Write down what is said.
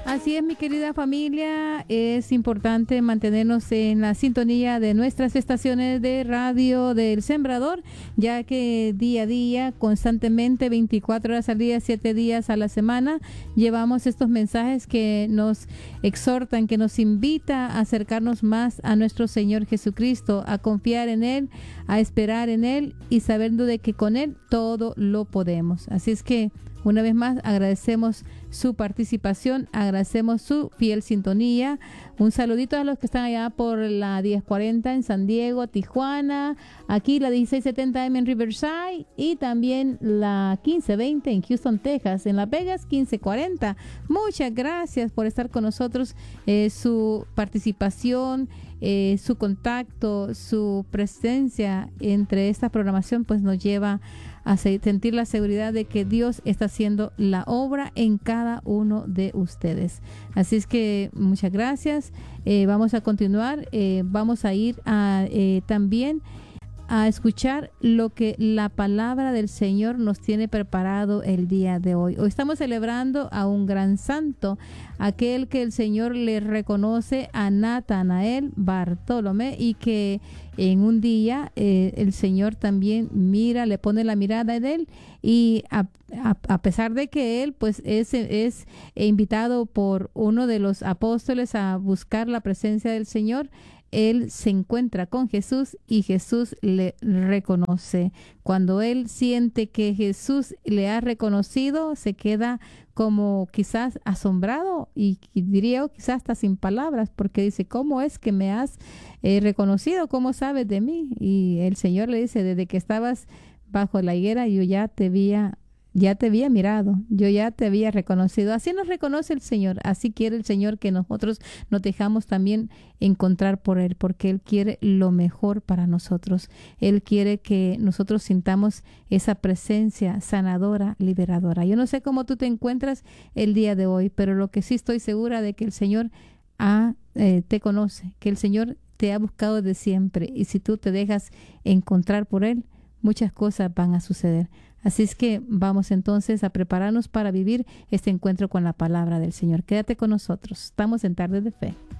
Así es, mi querida familia, es importante mantenernos en la sintonía de nuestras estaciones de radio del Sembrador, ya que día a día, constantemente, 24 horas al día, 7 días a la semana, llevamos estos mensajes que nos exhortan, que nos invita a acercarnos más a nuestro Señor Jesucristo, a confiar en Él, a esperar en Él y sabiendo de que con Él todo lo podemos. Así es que una vez más agradecemos su participación, agradecemos su fiel sintonía. Un saludito a los que están allá por la 1040 en San Diego, Tijuana, aquí la 1670M en Riverside y también la 1520 en Houston, Texas, en Las Vegas 1540. Muchas gracias por estar con nosotros, su participación, su contacto, su presencia entre esta programación pues nos lleva a sentir la seguridad de que Dios está haciendo la obra en cada uno de ustedes. Así es que muchas gracias. Vamos a continuar. Vamos a ir a, también a escuchar lo que la palabra del Señor nos tiene preparado el día de hoy. Hoy estamos celebrando a un gran santo, aquel que el Señor le reconoce a Natanael Bartolomé y que en un día el Señor también le pone la mirada en él y a pesar de que él pues es invitado por uno de los apóstoles a buscar la presencia del Señor, él se encuentra con Jesús y Jesús le reconoce. Cuando él siente que Jesús le ha reconocido, se queda como quizás asombrado y diría yo quizás hasta sin palabras, porque dice, ¿cómo es que me has reconocido? ¿Cómo sabes de mí? Y el Señor le dice, desde que estabas bajo la higuera yo ya te había mirado, yo ya te había reconocido. Así nos reconoce el Señor, así quiere el Señor que nosotros nos dejamos también encontrar por Él, porque Él quiere lo mejor para nosotros. Él quiere que nosotros sintamos esa presencia sanadora, liberadora. Yo no sé cómo tú te encuentras el día de hoy, pero lo que sí estoy segura de que el Señor te conoce, que el Señor te ha buscado de siempre, y si tú te dejas encontrar por Él, muchas cosas van a suceder. Así es que vamos entonces a prepararnos para vivir este encuentro con la palabra del Señor. Quédate con nosotros. Estamos en Tarde de Fe.